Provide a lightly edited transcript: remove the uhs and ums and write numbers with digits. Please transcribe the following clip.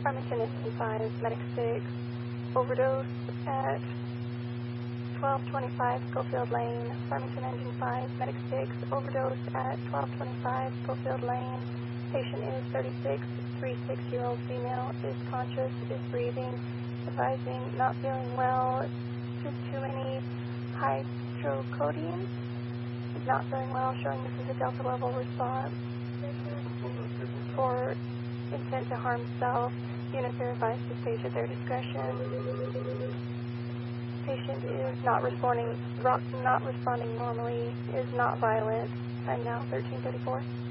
Farmington Engine 5, Medic 6, overdose at 1225 Schofield Lane. Farmington Engine 5, Medic 6, overdose at 1225 Schofield Lane. Patient is 36, 36-year-old female, is conscious, is breathing, advising not feeling well, too many hydrocodone, is not feeling well, showing this is a Delta level response for intent to harm self. Units are advised to stage at their discretion. Patient is not responding normally, is not violent. Time now 13:34.